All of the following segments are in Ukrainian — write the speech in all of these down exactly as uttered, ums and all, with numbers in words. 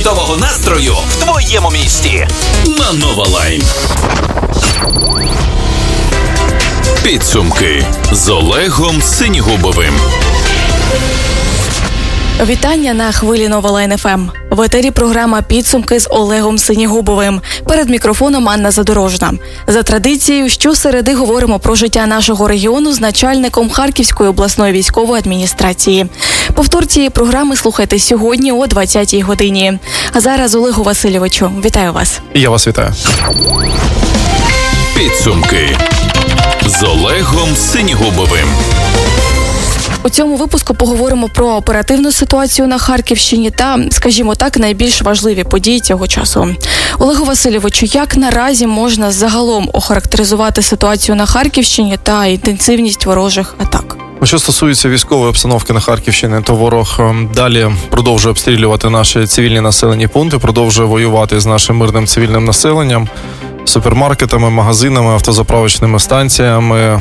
хітового настрою в твоєму місті. На Нова Лайн. Підсумки з Олегом Синігубовим. Вітання на хвилі Нова Лайн еф ем. В етері програма «Підсумки» з Олегом Синігубовим. Перед мікрофоном Анна Задорожна. За традицією, щосереди говоримо про життя нашого регіону з начальником Харківської обласної військової адміністрації. Повтор цієї програми слухайте сьогодні о двадцятій годині. А зараз Олегу Васильовичу, вітаю вас. Я вас вітаю. Підсумки з Олегом Синігубовим. У цьому випуску поговоримо про оперативну ситуацію на Харківщині та, скажімо так, найбільш важливі події цього часу. Олегу Васильовичу, як наразі можна загалом охарактеризувати ситуацію на Харківщині та інтенсивність ворожих атак? Що стосується військової обстановки на Харківщині, то ворог далі продовжує обстрілювати наші цивільні населені пункти, продовжує воювати з нашим мирним цивільним населенням, супермаркетами, магазинами, автозаправочними станціями,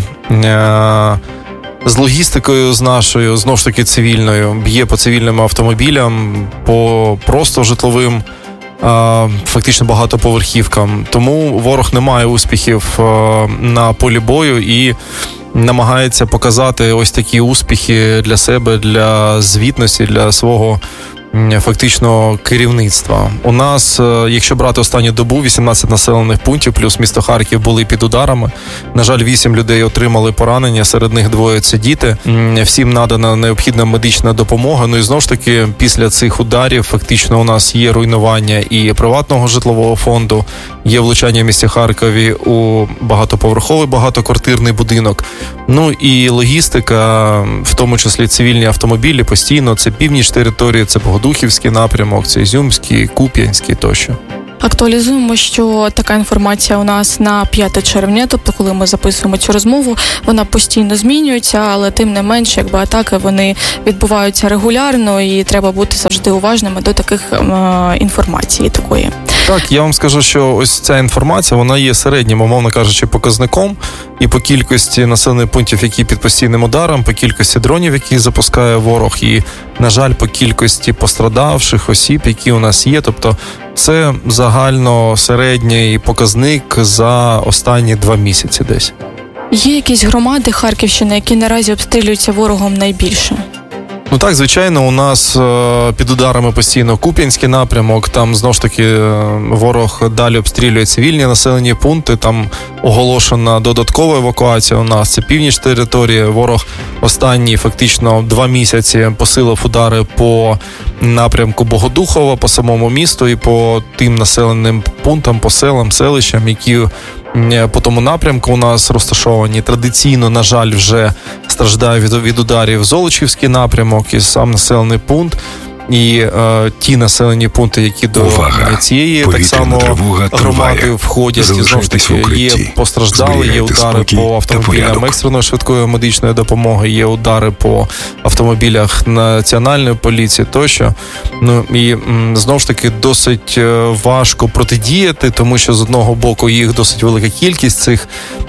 з логістикою з нашою, знову ж таки цивільною, б'є по цивільним автомобілям, по просто житловим, фактично багатоповерхівкам. Тому ворог не має успіхів на полі бою і намагається показати ось такі успіхи для себе, для звітності, для свого фактично керівництва. У нас, якщо брати останню добу, вісімнадцять населених пунктів плюс місто Харків були під ударами. На жаль, вісім людей отримали поранення, серед них двоє – це діти. Всім надана необхідна медична допомога. Ну і знову ж таки, після цих ударів фактично у нас є руйнування і приватного житлового фонду, є влучання в місті Харкові у багатоповерховий, багатоквартирний будинок. Ну і логістика, в тому числі цивільні автомобілі, постійно. Це північ території, це Богодухівський напрямок, це Ізюмський, Куп'янський тощо. Актуалізуємо, що така інформація у нас на п'яте червня, тобто коли ми записуємо цю розмову, вона постійно змінюється, але тим не менше, якби атаки, вони відбуваються регулярно і треба бути завжди уважними до таких е, інформації такої. Так, я вам скажу, що ось ця інформація, вона є середнім, умовно кажучи, показником і по кількості населених пунктів, які під постійним ударом, по кількості дронів, які запускає ворог, і, на жаль, по кількості пострадавших осіб, які у нас є. Тобто це загально середній показник за останні два місяці десь. Є якісь громади Харківщини, які наразі обстрілюються ворогом найбільше? Ну так, звичайно, у нас е, під ударами постійно Куп'янський напрямок, там знову ж таки е, ворог далі обстрілює цивільні населені пункти, там оголошена додаткова евакуація у нас, це північ території, ворог останні фактично два місяці посилив удари по напрямку Богодухова, по самому місту і по тим населеним пунктам, по селам, селищам, які по тому напрямку у нас розташовані. Традиційно, на жаль, вже страждає від, від ударів Золочівський напрямок і сам населений пункт. І е, ті населені пункти, які до Увага. цієї так само громади входять, і знову ж таки є постраждали, є удари по автомобілям екстреної швидкої медичної допомоги, є удари по автомобілях національної поліції тощо. Ну і м, знову ж таки досить важко протидіяти, тому що з одного боку їх досить велика кількість цих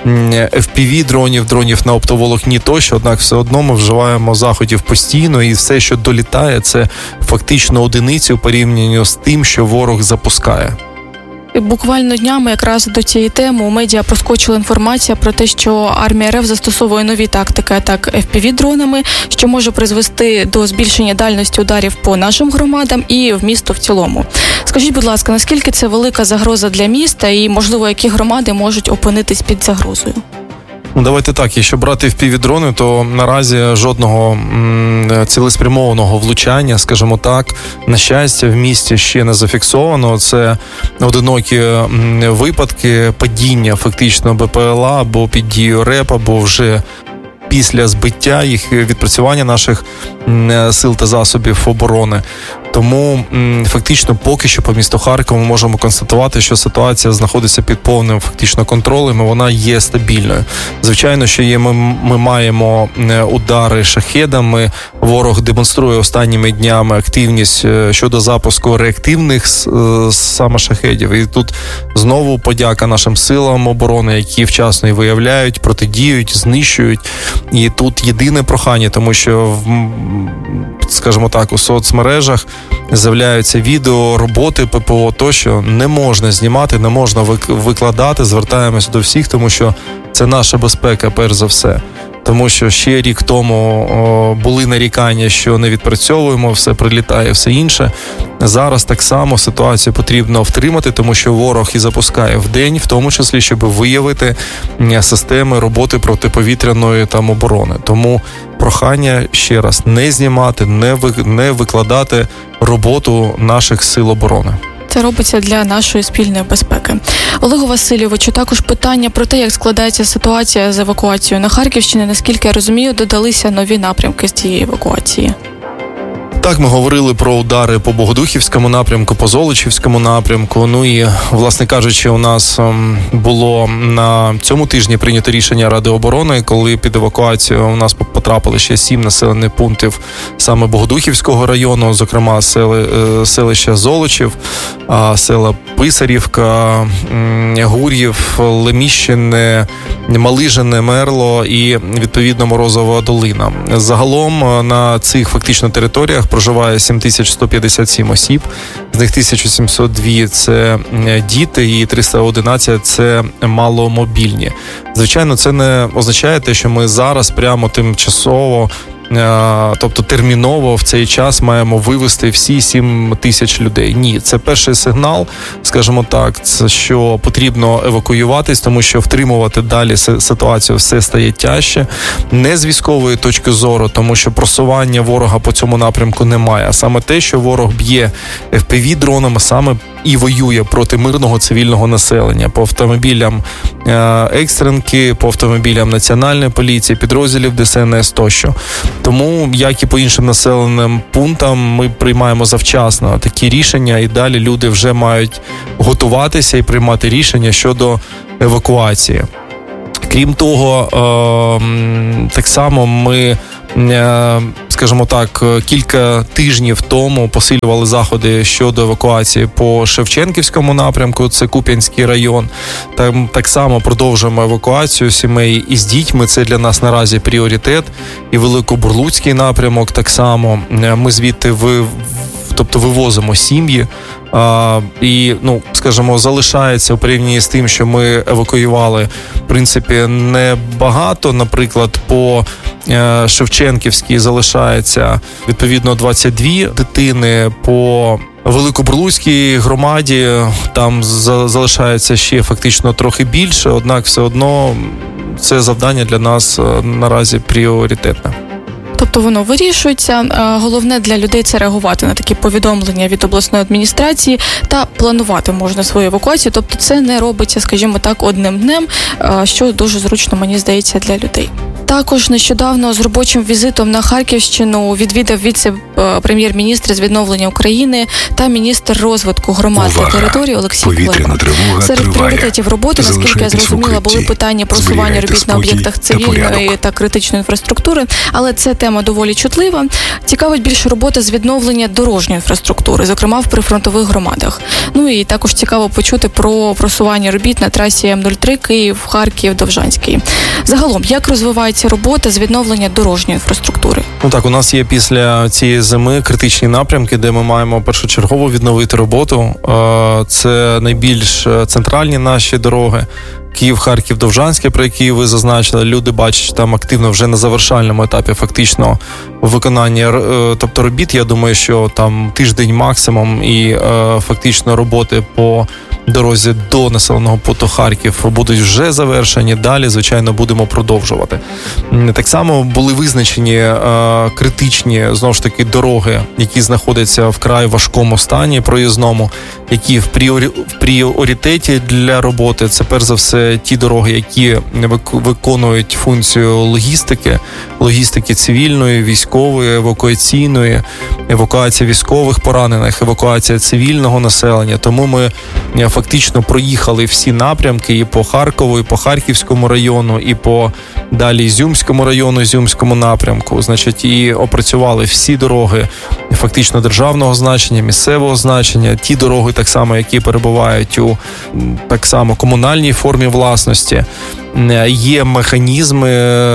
еф пі ві-дронів, дронів на оптоволокні тощо, однак все одно ми вживаємо заходів постійно, і все, що долітає, це фактично одиниці у порівнянні з тим, що ворог запускає. Буквально днями якраз до цієї теми у медіа проскочила інформація про те, що армія РФ застосовує нові тактики атак еф пі ві-дронами, що може призвести до збільшення дальності ударів по нашим громадам і в місто в цілому. Скажіть, будь ласка, наскільки це велика загроза для міста і, можливо, які громади можуть опинитись під загрозою? Ну, давайте так, якщо брати еф пі ві-дрони, то наразі жодного м, цілеспрямованого влучання, скажімо так, на щастя, в місті ще не зафіксовано. Це одинокі м, випадки падіння фактично бе пе el а або під дією РЕП, або вже після збиття їх, відпрацювання наших м, сил та засобів оборони. Тому фактично поки що по місту Харкову ми можемо констатувати, що ситуація знаходиться під повним фактично контролем, і вона є стабільною. Звичайно, що є, ми, ми маємо удари шахедами, ворог демонструє останніми днями активність щодо запуску реактивних саме шахедів. І тут знову подяка нашим силам оборони, які вчасно і виявляють, протидіють, знищують. І тут єдине прохання, тому що, скажімо так, у соцмережах з'являються відео, роботи ППО, тощо не можна знімати, не можна викладати. Звертаємось до всіх, тому що це наша безпека, перш за все. Тому що ще рік тому о, були нарікання, що не відпрацьовуємо, все прилітає, все інше. Зараз так само ситуацію потрібно втримати, тому що ворог і запускає вдень, в тому числі, щоб виявити системи роботи протиповітряної там оборони. Тому прохання ще раз не знімати, не, ви, не викладати роботу наших сил оборони. Це робиться для нашої спільної безпеки. Олегу Васильовичу, також питання про те, як складається ситуація з евакуацією на Харківщині. Наскільки я розумію, додалися нові напрямки з цієї евакуації. Так, ми говорили про удари по Богодухівському напрямку, по Золочівському напрямку. Ну і, власне кажучи, у нас було на цьому тижні прийнято рішення Ради оборони, коли під евакуацію у нас потрапили ще сім населених пунктів саме Богодухівського району, зокрема сели, селища Золочів, села Писарівка, Гур'їв, Леміщине, Малижине, Мерло і, відповідно, Морозова долина. Загалом на цих фактично територіях проживає сім тисяч сто п'ятдесят сім осіб, з них тисяча сімсот два – це діти і триста одинадцять – це маломобільні. Звичайно, це не означає те, що ми зараз прямо тимчасово, тобто терміново в цей час маємо вивести всі сім тисяч людей. Ні, це перший сигнал, скажімо так, це що потрібно евакуюватись, тому що втримувати далі ситуацію все стає тяжче. Не з військової точки зору, тому що просування ворога по цьому напрямку немає, а саме те, що ворог б'є еф пі ві-дронами, саме і воює проти мирного цивільного населення, по автомобілям екстренки, по автомобілям Національної поліції, підрозділів де ес ен ес тощо. Тому, як і по іншим населеним пунктам, ми приймаємо завчасно такі рішення, і далі люди вже мають готуватися і приймати рішення щодо евакуації. Крім того, так само ми, скажімо так, кілька тижнів тому посилювали заходи щодо евакуації по Шевченківському напрямку, це Куп'янський район. Там так само продовжуємо евакуацію сімей із дітьми, це для нас наразі пріоритет. І Великобурлуцький напрямок так само. Ми звідти ви, тобто вивозимо сім'ї. А, і, ну, скажімо, залишається у порівнянні з тим, що ми евакуювали, в принципі, небагато. Наприклад, по е, Шевченківській залишається, відповідно, двадцять дві дитини, по Великобурлуцькій громаді там за, залишається ще фактично трохи більше, однак все одно це завдання для нас наразі пріоритетне. Тобто воно вирішується. Головне для людей – це реагувати на такі повідомлення від обласної адміністрації та планувати можна свою евакуацію. Тобто це не робиться, скажімо так, одним днем, що дуже зручно, мені здається, для людей. Також нещодавно з робочим візитом на Харківщину відвідав віце-прем'єр-міністр з відновлення України та міністр розвитку громад та територій Олексій Кулеба. Серед пріоритетів роботи, наскільки я зрозуміла, були питання просування робіт на об'єктах цивільної та, та критичної інфраструктури, але це тема доволі чутлива. Цікавить більше робота з відновлення дорожньої інфраструктури, зокрема в прифронтових громадах. Ну і також цікаво почути про просування робіт на трасі М нуль три Київ, Харків, Довжанський. Загалом, як розвивається робота з відновлення дорожньої інфраструктури? Ну так, у нас є після цієї зими критичні напрямки, де ми маємо першочергово відновити роботу. Це найбільш центральні наші дороги. Київ, Харків, Довжанське, про які ви зазначили, люди бачать, що там активно вже на завершальному етапі фактично виконання, тобто робіт, я думаю, що там тиждень максимум і е, фактично роботи по дорозі до населеного пункту Харків будуть вже завершені, далі, звичайно, будемо продовжувати. Так само були визначені е, критичні, знову ж таки, дороги, які знаходяться в вкрай важкому стані проїзному, які в, пріорі... в пріоритеті для роботи. Це, перш за все, ті дороги, які виконують функцію логістики, логістики цивільної, військової, евакуаційної, евакуація військових поранених, евакуація цивільного населення. Тому ми фактично проїхали всі напрямки і по Харкову, і по Харківському району, і по далі Ізюмському району, Ізюмському напрямку. Значить, і опрацювали всі дороги фактично державного значення, місцевого значення, ті дороги так само, які перебувають у так само комунальній формі власності. є механізми,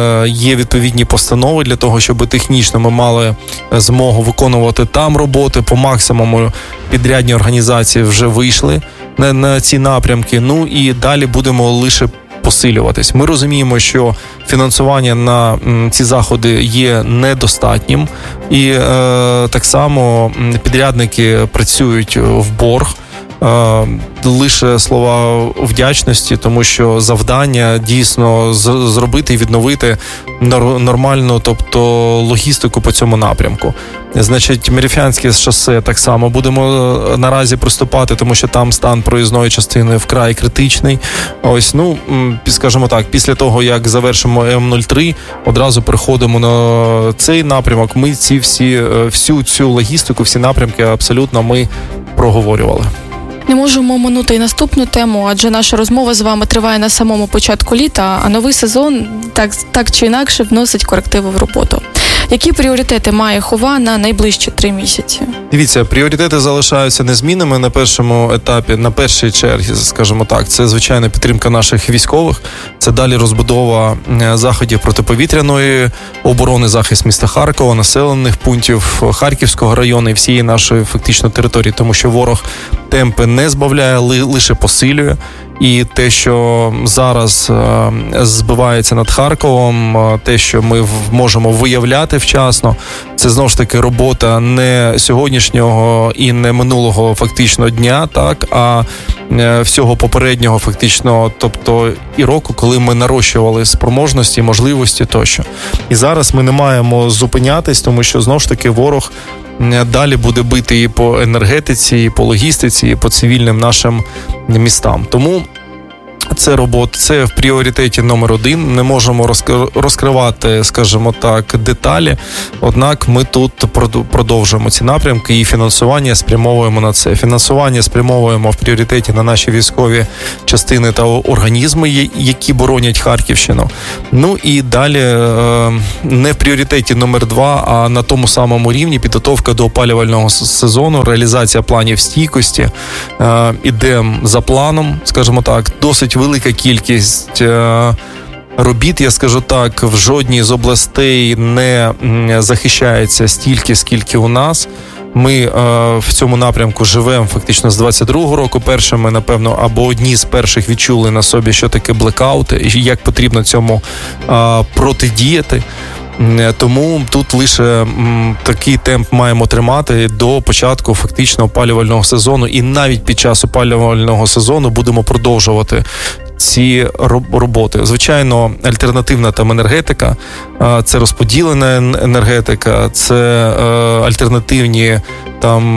є відповідні постанови для того, щоб технічно ми мали змогу виконувати там роботи. По максимуму підрядні організації вже вийшли на, на ці напрямки. Ну і далі будемо лише посилюватись. Ми розуміємо, що фінансування на ці заходи є недостатнім, і е, так само підрядники працюють в борг. Е, лише слова вдячності, тому що завдання дійсно з- зробити і відновити нор- нормальну, тобто логістику по цьому напрямку. Значить, Маріфянське шосе так само будемо наразі приступати, тому що там стан проїзної частини вкрай критичний. Ось, ну, скажімо так, після того, як завершимо М нуль три, одразу переходимо на цей напрямок. Ми ці всі, всю цю логістику, всі напрямки абсолютно ми проговорювали. Не можемо минути і наступну тему, адже наша розмова з вами триває на самому початку літа, а новий сезон так, так чи інакше вносить корективи в роботу. Які пріоритети має Хова на найближчі три місяці? Дивіться, пріоритети залишаються незмінними на першому етапі, на першій черзі, скажімо так. Це, звичайно, підтримка наших військових, це далі розбудова заходів протиповітряної оборони, захист міста Харкова, населених пунктів Харківського району і всієї нашої фактично території, тому що ворог темпи не збавляє, лише посилює. І те, що зараз е, збивається над Харковом, е, те, що ми в, можемо виявляти вчасно, це знову ж таки робота не сьогоднішнього і не минулого фактично дня, так, а е, всього попереднього фактично, тобто і року, коли ми нарощували спроможності, можливості тощо. І зараз ми не маємо зупинятись, тому що знову ж таки ворог далі буде бити і по енергетиці, і по логістиці, і по цивільним нашим містам. Тому це робота, це в пріоритеті номер один. Не можемо розкривати, скажімо так, деталі. Однак ми тут продовжуємо ці напрямки і фінансування спрямовуємо на це. Фінансування спрямовуємо в пріоритеті на наші військові частини та організми, які боронять Харківщину. Ну і далі не в пріоритеті номер два, а на тому самому рівні підготовка до опалювального сезону, реалізація планів стійкості. Ідемо за планом, скажімо так, досить велика кількість е, робіт, я скажу так, в жодній з областей не захищається стільки, скільки у нас. Ми е, в цьому напрямку живемо фактично з двадцять другого року. Першими, напевно, або одні з перших відчули на собі, що таке блекаути, і як потрібно цьому е, протидіяти. Тому тут лише м, такий темп маємо тримати до початку фактично опалювального сезону. І навіть під час опалювального сезону будемо продовжувати ці роботи. Звичайно, альтернативна там енергетика, це розподілена енергетика, це альтернативні там,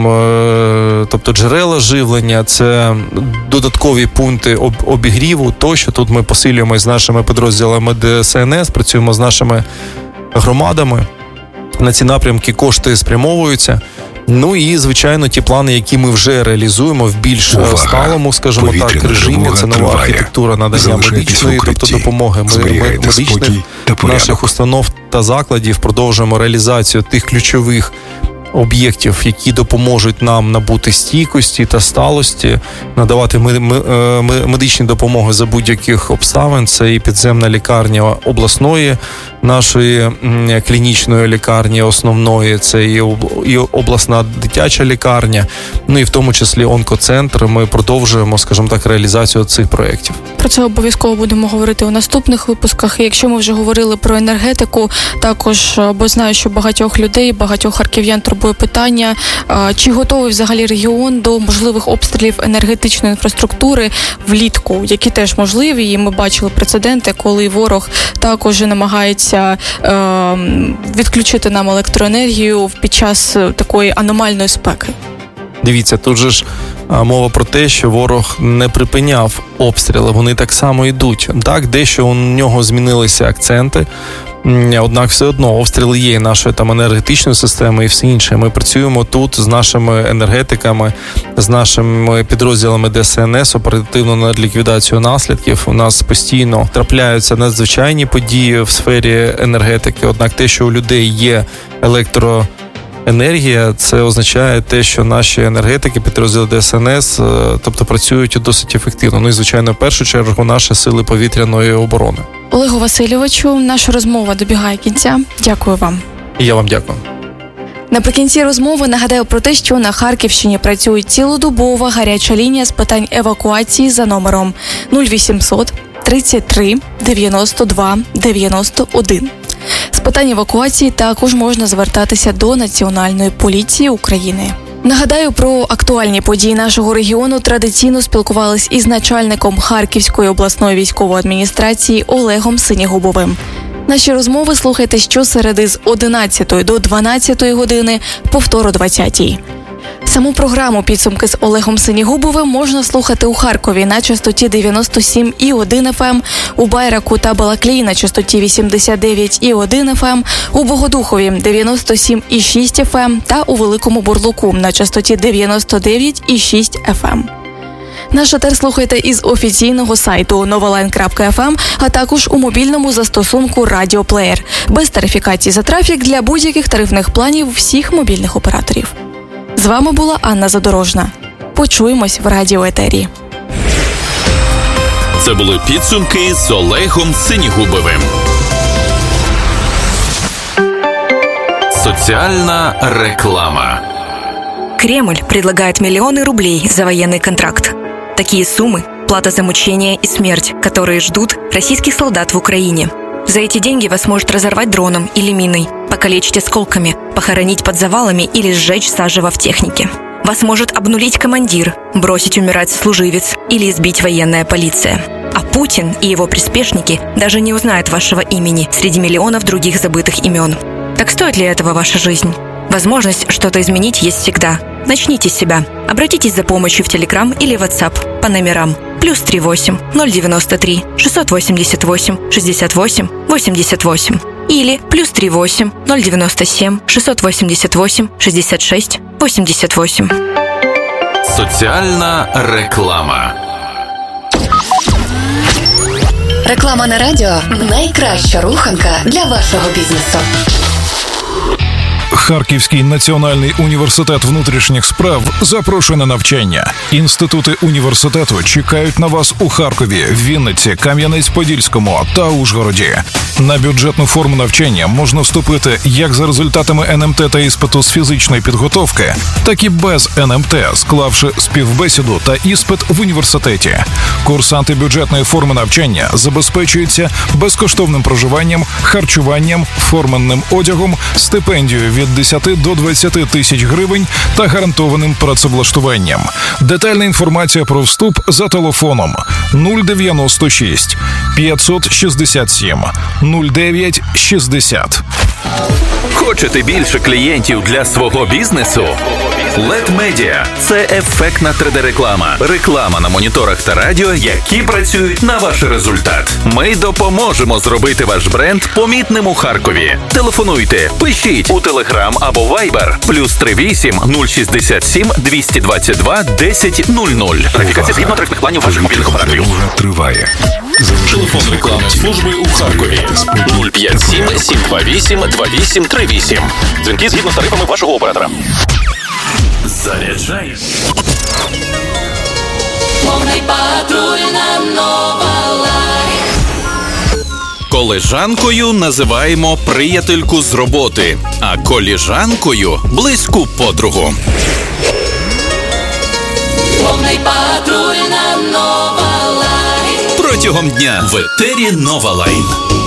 тобто джерела живлення, це додаткові пункти обігріву, тощо. Тут ми посилюємо з нашими підрозділами Д С Н С, працюємо з нашими громадами. На ці напрямки кошти спрямовуються. Ну і, звичайно, ті плани, які ми вже реалізуємо в більш Увага. сталому, скажімо так, режимі. Це нова триває. архітектура надання медичної, тобто допомоги медичних наших установ та закладів. Продовжуємо реалізацію тих ключових об'єктів, які допоможуть нам набути стійкості та сталості, надавати медичні допомоги за будь-яких обставин. Це і підземна лікарня обласної нашої клінічної лікарні основної, це і обласна дитяча лікарня, ну і в тому числі онкоцентр. Ми продовжуємо, скажімо так, реалізацію цих проєктів. Про це обов'язково будемо говорити у наступних випусках. І якщо ми вже говорили про енергетику, також, бо знаю, що багатьох людей, багатьох харків'ян турбує питання, чи готовий взагалі регіон до можливих обстрілів енергетичної інфраструктури влітку, які теж можливі, і ми бачили прецеденти, коли ворог також намагається е, відключити нам електроенергію під час такої аномальної спеки. Дивіться, тут же ж мова про те, що ворог не припиняв обстріли, вони так само йдуть. Так, дещо у нього змінилися акценти, однак все одно обстріли є нашої там енергетичної системи і все інше. Ми працюємо тут з нашими енергетиками, з нашими підрозділами Д С Н С оперативно над ліквідацією наслідків. У нас постійно трапляються надзвичайні події в сфері енергетики, однак те, що у людей є електро енергія, це означає те, що наші енергетики, підрозділи Де Ес Ен Ес, тобто працюють досить ефективно. Ну і, звичайно, в першу чергу наші сили повітряної оборони. Олегу Васильовичу, наша розмова добігає кінця. Дякую вам. І я вам дякую. Наприкінці розмови нагадаю про те, що на Харківщині працює цілодобова гаряча лінія з питань евакуації за номером нуль вісімсот тридцять три дев'яносто два дев'яносто один. З питань евакуації також можна звертатися до Національної поліції України. Нагадаю, про актуальні події нашого регіону традиційно спілкувались із начальником Харківської обласної військової адміністрації Олегом Синігубовим. Наші розмови слухайте щосереди з одинадцятої до дванадцятої години, повтор о двадцятій. Саму програму «Підсумки з Олегом Синігубовим» можна слухати у Харкові на частоті дев'яносто сім і один еф ем, у Байраку та Балаклії на частоті вісімдесят дев'ять і один еф ем, у Богодухові дев'яносто сім і шість еф ем та у Великому Бурлуку на частоті дев'яносто дев'ять і шість еф ем. Наш етер слухайте із офіційного сайту новолайн крапка еф ем, а також у мобільному застосунку «Радіоплеєр» без тарифікації за трафік для будь-яких тарифних планів всіх мобільних операторів. З вами була Анна Задорожна. Почуємось в радіоетері. Це були підсумки з Олегом Синігубовим. Соціальна реклама. Кремль предлагает миллионы рублей за военный контракт. Такие суммы – плата за мучения и смерть, которые ждут российских солдат в Украине. За эти деньги вас может разорвать дроном или миной, покалечить осколками, похоронить под завалами или сжечь заживо в технике. Вас может обнулить командир, бросить умирать служивец или избить военная полиция. А Путин и его приспешники даже не узнают вашего имени среди миллионов других забытых имен. Так стоит ли этого ваша жизнь? Возможность что-то изменить есть всегда. Начните с себя. Обратитесь за помощью в Telegram или WhatsApp по номерам плюс три восемь ноль девяносто три шестьсот восемьдесят восемь шестьдесят восемь восемьдесят восемь или плюс три восемь ноль девяносто семь шестьсот восемьдесят восемь шестьдесят шесть восемьдесят восемь. Соціальна реклама. Реклама на радіо – найкраща руханка для вашого бізнесу. Харківський національний університет внутрішніх справ запрошує на навчання. Інститути університету чекають на вас у Харкові, Вінниці, Кам'янець-Подільському та Ужгороді. На бюджетну форму навчання можна вступити як за результатами ен ем те та іспиту з фізичної підготовки, так і без ен ем те, склавши співбесіду та іспит в університеті. Курсанти бюджетної форми навчання забезпечуються безкоштовним проживанням, харчуванням, форменним одягом, стипендією від десяти до двадцяти тисяч гривень та гарантованим працевлаштуванням. Детальна інформація про вступ за телефоном нуль дев'яносто шість п'ятсот шістдесят сім нуль дев'ять шістдесят. Хочете більше клієнтів для свого бізнесу? Лед Медіа – це ефектна три де-реклама. Реклама на моніторах та радіо, які працюють на ваш результат. Ми допоможемо зробити ваш бренд помітним у Харкові. Телефонуйте, пишіть у Telegram або Viber плюс три вісім нуль шістдесят сім двісті двадцять два десять нуль нуль. Тарифікація згідно тарифних планів ваших мобільних операторів. Триває. Телефон рекламної служби у Харкові нуль п'ять сім сім два вісім два вісім три вісім. Дзвінки згідно з тарифами вашого оператора. Заряджай. Мовний патруль на Нова Лайн. Колежанкою називаємо приятельку з роботи, а коліжанкою – близьку подругу. Мовний патруль на Нова Лайн. Протягом дня в етері Нова Лайн.